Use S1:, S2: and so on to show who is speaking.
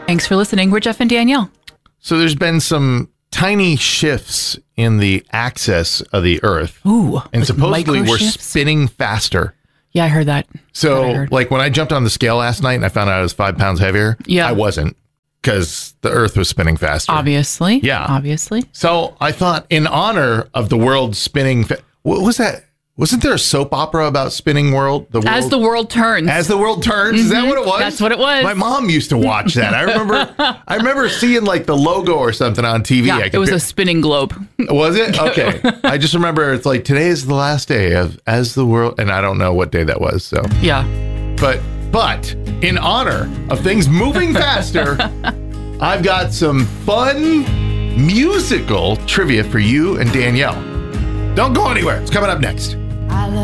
S1: Thanks for listening. We're Jeff and Danielle.
S2: So there's been some tiny shifts in the axis of the Earth.
S1: Ooh.
S2: And
S1: like
S2: supposedly we're
S1: microshifts?
S2: spinning faster.
S1: Yeah, I heard that.
S2: So like when I jumped on the scale last night and I found out I was 5 pounds heavier,
S1: Yeah.
S2: I wasn't, because the Earth was spinning faster.
S1: Obviously.
S2: Yeah.
S1: Obviously.
S2: So I thought, in honor of the world spinning, what was that? Wasn't there a soap opera about spinning world?
S1: As the world turns.
S2: As the world turns? Is that what it was?
S1: That's what it was.
S2: My mom used to watch that. I remember seeing like the logo or something on TV.
S1: Yeah, it was a spinning globe.
S2: Was it? Okay. I just remember it's like, today is the last day of As the World, and I don't know what day that was. So
S1: Yeah.
S2: But in honor of things moving faster, I've got some fun musical trivia for you and Danielle. Don't go anywhere. It's coming up next.